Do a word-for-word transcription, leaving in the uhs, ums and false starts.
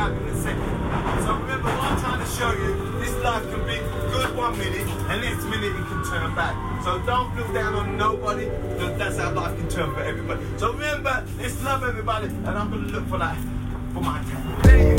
out in a second. So remember what I'm trying to show you, this life can be good one minute, and next minute it can turn bad. So don't look down on nobody, because that's how life can turn for everybody. So remember, let's love everybody, and I'm going to look for that, for my time. There you go.